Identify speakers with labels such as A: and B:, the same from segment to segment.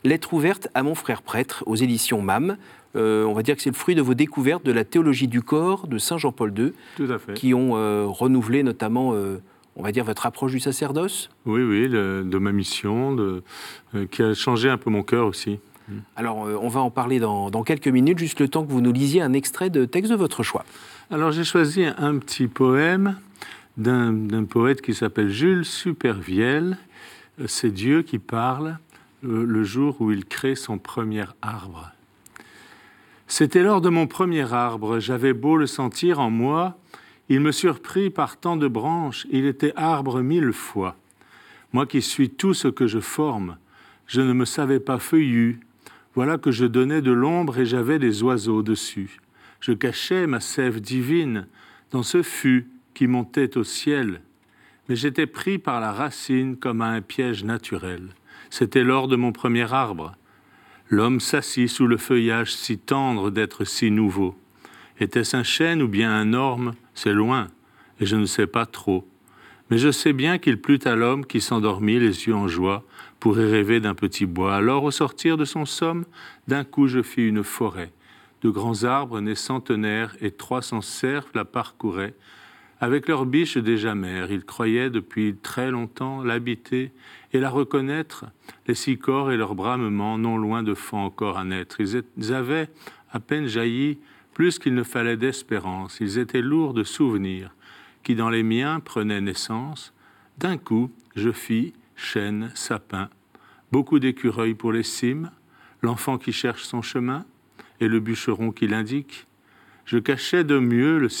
A: Lettre ouverte à mon frère prêtre, aux éditions MAM. On va dire que c'est le fruit de vos découvertes de la théologie du corps de Saint Jean-Paul II,
B: tout à fait,
A: qui ont renouvelé notamment, on va dire, votre approche du sacerdoce.
B: Oui, de ma mission, qui a changé un peu mon cœur aussi.
A: Alors, on va en parler dans quelques minutes, juste le temps que vous nous lisiez un extrait de texte de votre choix.
B: Alors, j'ai choisi un petit poème d'un poète qui s'appelle Jules Supervielle. C'est Dieu qui parle le jour où il crée son premier arbre. C'était lors de mon premier arbre, j'avais beau le sentir en moi, il me surprit par tant de branches, il était arbre 1000 fois. Moi qui suis tout ce que je forme, je ne me savais pas feuillu, voilà que je donnais de l'ombre et j'avais des oiseaux dessus. Je cachais ma sève divine dans ce fût qui montait au ciel, mais j'étais pris par la racine comme à un piège naturel. C'était lors de mon premier arbre. L'homme s'assit sous le feuillage si tendre d'être si nouveau. Était-ce un chêne ou bien un orme? C'est loin, et je ne sais pas trop. Mais je sais bien qu'il plut à l'homme qui s'endormit les yeux en joie pour y rêver d'un petit bois. Alors, au sortir de son somme, d'un coup je fis une forêt. De grands arbres nés centenaires et 300 cerfs la parcouraient. Avec leurs biches déjà mères, ils croyaient depuis très longtemps l'habiter et la reconnaître, les sicors et leurs bramements, non loin de fond encore à naître. Ils avaient à peine jailli plus qu'il ne fallait d'espérance. Ils étaient lourds de souvenirs qui dans les miens prenaient naissance. D'un coup, je fis chêne, sapin, beaucoup d'écureuils pour les cimes, l'enfant qui cherche son chemin et le bûcheron qui l'indique. Je cachais de mon mieux le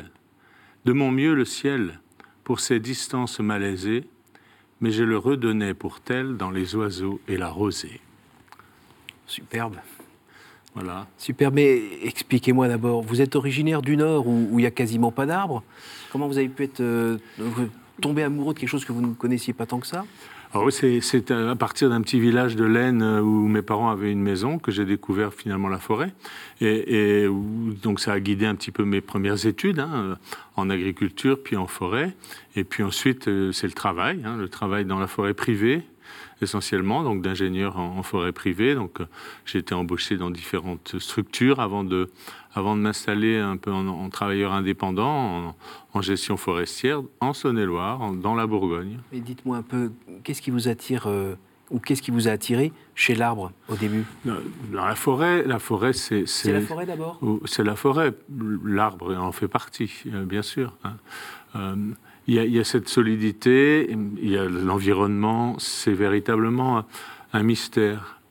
B: ciel, pour ces distances malaisées, mais je le redonnais pour tel dans les oiseaux et la rosée.
A: Superbe.
B: Voilà.
A: Super, mais expliquez-moi d'abord, vous êtes originaire du Nord où il n'y a quasiment pas d'arbres. Comment vous avez pu être tombé amoureux de quelque chose que vous ne connaissiez pas tant que ça?
B: Alors oui, c'est à partir d'un petit village de l'Aisne où mes parents avaient une maison que j'ai découvert finalement la forêt. Et donc ça a guidé un petit peu mes premières études en agriculture puis en forêt. Et puis ensuite, c'est le travail dans la forêt privée essentiellement, donc d'ingénieur en forêt privée. Donc j'ai été embauché dans différentes structures avant de m'installer un peu en travailleur indépendant, en gestion forestière, en Saône-et-Loire, dans la Bourgogne.
A: Et dites-moi un peu, qu'est-ce qui vous attire ou qu'est-ce qui vous a attiré chez l'arbre au début?
B: Dans la forêt, c'est...
A: C'est la forêt d'abord?
B: C'est la forêt. L'arbre en fait partie, bien sûr. Il y a cette solidité, il y a l'environnement, c'est véritablement un mystère.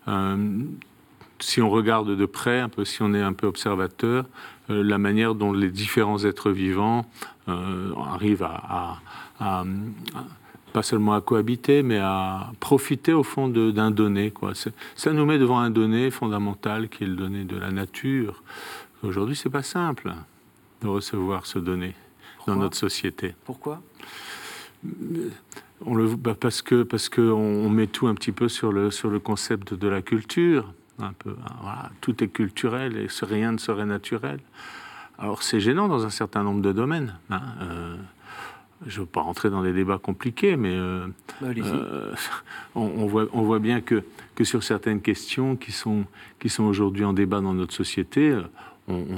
B: Si on regarde de près, si on est un peu observateur, la manière dont les différents êtres vivants arrivent à pas seulement à cohabiter, mais à profiter au fond d'un donné, quoi. Ça nous met devant un donné fondamental qui est le donné de la nature. Aujourd'hui, c'est pas simple de recevoir ce donné. Pourquoi? Dans notre société.
A: Pourquoi?
B: Parce que on met tout un petit peu sur le concept de la culture. Un peu, voilà, tout est culturel et rien ne serait naturel. Alors c'est gênant dans un certain nombre de domaines. Je ne veux pas rentrer dans des débats compliqués, mais on voit bien que sur certaines questions qui sont aujourd'hui en débat dans notre société, on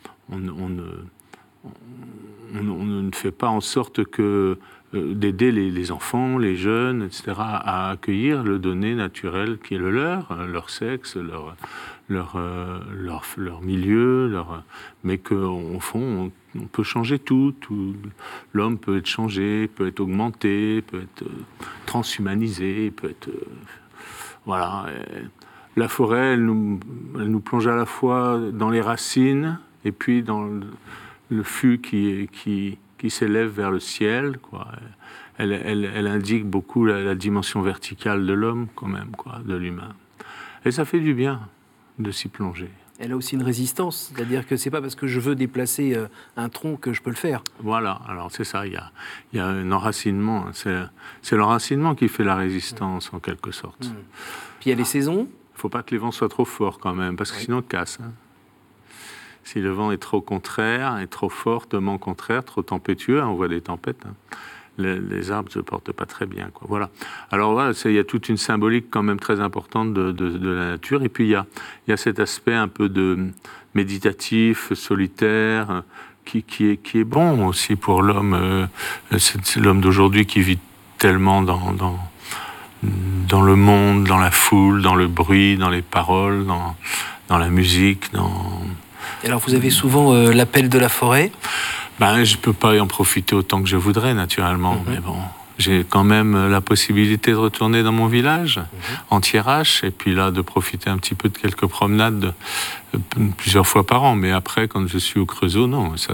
B: ne fait pas en sorte d'aider les enfants, les jeunes, etc., à accueillir le donné naturel qui est le leur sexe, leur milieu, mais qu'au fond, on peut changer tout. L'homme peut être changé, peut être augmenté, peut être transhumanisé, peut être... voilà. La forêt, elle nous plonge à la fois dans les racines et puis dans le fût qui s'élève vers le ciel, quoi. Elle indique beaucoup la dimension verticale de l'homme, quand même, quoi, de l'humain. Et ça fait du bien de s'y plonger.
A: Elle a aussi une résistance, c'est-à-dire que c'est pas parce que je veux déplacer un tronc que je peux le faire.
B: Voilà, alors c'est ça, il y a un enracinement, c'est l'enracinement qui fait la résistance, en quelque sorte.
A: Puis il y a les saisons.
B: Il ne faut pas que les vents soient trop forts, quand même, parce que sinon on casse. Si le vent est trop contraire, est trop fortement contraire, trop tempétueux, on voit des tempêtes. les arbres ne se portent pas très bien, quoi. Voilà. Alors voilà, il y a toute une symbolique quand même très importante de la nature. Et puis il y a cet aspect un peu de méditatif, solitaire, qui est bon aussi pour l'homme. C'est l'homme d'aujourd'hui qui vit tellement dans le monde, dans la foule, dans le bruit, dans les paroles, dans la musique.
A: Et alors vous avez souvent l'appel de la forêt.
B: Je ne peux pas en profiter autant que je voudrais, naturellement. Mais bon, j'ai quand même la possibilité de retourner dans mon village, en Thiérache, et puis là, de profiter un petit peu de quelques promenades plusieurs fois par an. Mais après, quand je suis au Creusot, non, ça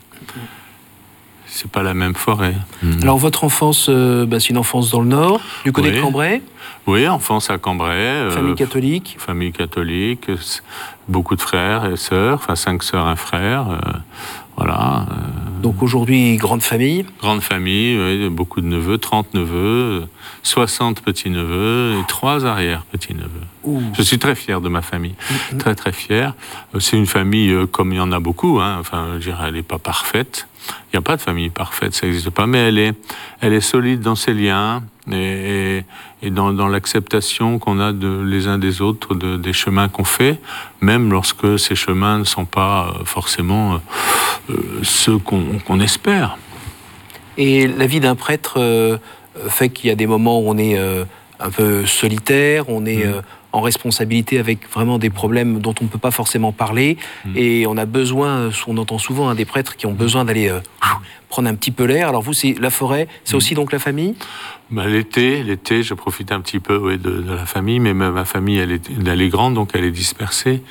B: c'est pas la même forêt.
A: Alors votre enfance, c'est une enfance dans le Nord, du côté de Cambrai.
B: Oui, enfance à Cambrai.
A: Famille catholique.
B: Famille catholique, beaucoup de frères et sœurs, enfin 5 sœurs, un frère. Voilà.
A: Donc aujourd'hui, grande famille.
B: Grande famille, oui, beaucoup de neveux, 30 neveux, 60 petits-neveux et 3 arrière-petits-neveux. Je suis très fier de ma famille, très très fier. C'est une famille comme il y en a beaucoup, hein. Enfin, je dirais, elle n'est pas parfaite. Il n'y a pas de famille parfaite, ça n'existe pas, mais elle est solide dans ses liens et dans l'acceptation qu'on a les uns des autres, des chemins qu'on fait, même lorsque ces chemins ne sont pas forcément ceux qu'on espère.
A: Et la vie d'un prêtre fait qu'il y a des moments où on est un peu solitaire, on est en responsabilité avec vraiment des problèmes dont on ne peut pas forcément parler. Et on a besoin, on entend souvent des prêtres qui ont besoin d'aller prendre un petit peu l'air. Alors vous, c'est la forêt, c'est aussi donc la famille ?
B: L'été, je profite un petit peu de la famille, mais ma famille, elle est grande, donc elle est dispersée.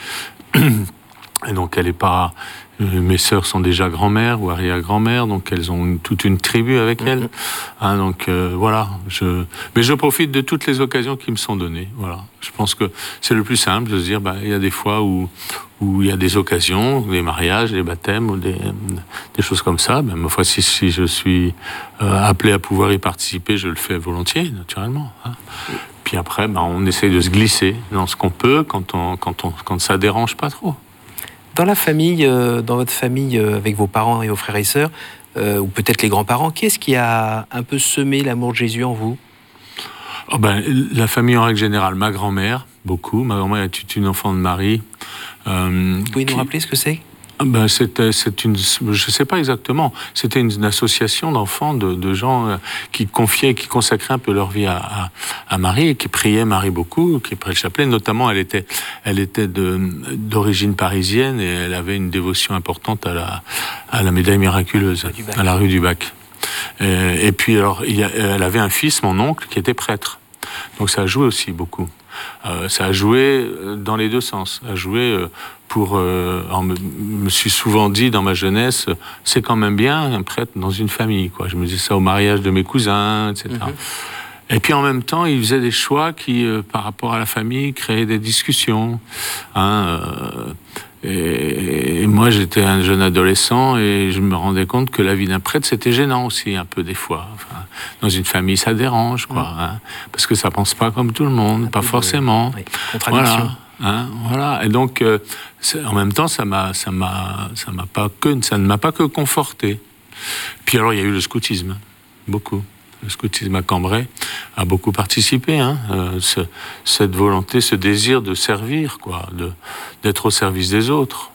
B: Et donc elle n'est pas... Mes sœurs sont déjà grand-mères ou arrière-grand-mères, donc elles ont toute une tribu avec elles. Hein, donc voilà, mais je profite de toutes les occasions qui me sont données. Voilà, je pense que c'est le plus simple de se dire, il y a des fois où il y a des occasions, des mariages, des baptêmes ou des choses comme ça. Ma foi, si je suis appelé à pouvoir y participer, je le fais volontiers, naturellement. Hein. Puis après, on essaye de se glisser dans ce qu'on peut quand ça dérange pas trop.
A: Dans la famille, dans votre famille, avec vos parents et vos frères et sœurs, ou peut-être les grands-parents, qui est-ce qui a un peu semé l'amour de Jésus en vous ?
B: La famille en règle générale, ma grand-mère, beaucoup. Ma grand-mère est une enfant de Marie.
A: Vous pouvez nous rappeler ce que c'est ?
B: C'est une, je sais pas exactement. C'était une association d'enfants, de gens qui consacraient un peu leur vie à Marie et qui priaient Marie beaucoup, qui priaient le chapelet. Notamment, elle était d'origine parisienne et elle avait une dévotion importante à la médaille miraculeuse, à la rue du Bac. Et puis alors, elle avait un fils, mon oncle, qui était prêtre. Donc ça a joué aussi beaucoup. Ça a joué dans les deux sens. Ça a joué me suis souvent dit dans ma jeunesse, c'est quand même bien un prêtre dans une famille, quoi. Je me disais ça au mariage de mes cousins, etc. Et puis en même temps, il faisait des choix qui, par rapport à la famille, créaient des discussions. Et moi, j'étais un jeune adolescent et je me rendais compte que la vie d'un prêtre, c'était gênant aussi, un peu des fois. Enfin, dans une famille, ça dérange, quoi. Parce que ça pense pas comme tout le monde, pas forcément.
A: Contradiction.
B: Voilà. Et donc, en même temps, ça ne m'a pas que conforté. Puis alors, il y a eu le scoutisme, beaucoup. Le scoutisme à Cambrai a beaucoup participé. Cette volonté, ce désir de servir, quoi, d'être au service des autres.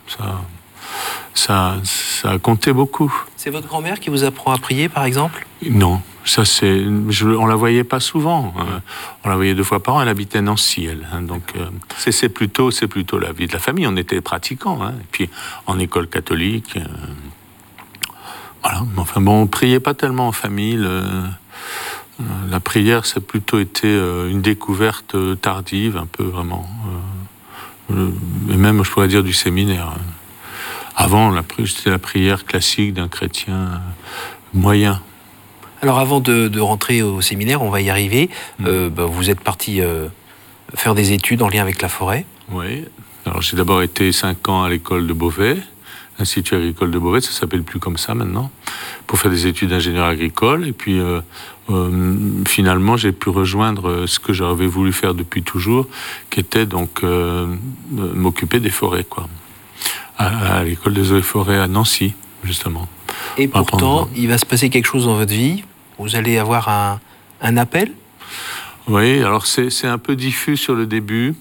B: Ça a compté beaucoup.
A: C'est votre grand-mère qui vous apprend à prier, par exemple ?
B: Non. On la voyait pas souvent. On la voyait 2 fois par an. Elle habitait Nancy, elle. Donc, c'est plutôt la vie de la famille. On était pratiquants. Et puis, en école catholique. Voilà. Enfin bon, on priait pas tellement en famille. La prière, ça a plutôt été une découverte tardive, un peu vraiment. Et même, je pourrais dire, du séminaire. Avant, c'était la prière classique d'un chrétien moyen.
A: Alors avant de rentrer au séminaire, on va y arriver. Vous êtes parti faire des études en lien avec la forêt.
B: Oui. Alors j'ai d'abord été 5 ans à l'école de Beauvais, l'Institut agricole de Beauvais, ça s'appelle plus comme ça maintenant, pour faire des études d'ingénieur agricole. Et puis finalement, j'ai pu rejoindre ce que j'avais voulu faire depuis toujours, qui était donc m'occuper des forêts, quoi. À l'école des eaux et forêts à Nancy. justement.
A: Et pourtant, il va se passer quelque chose dans votre vie. Vous allez avoir un appel.
B: Oui, alors c'est un peu diffus sur le début.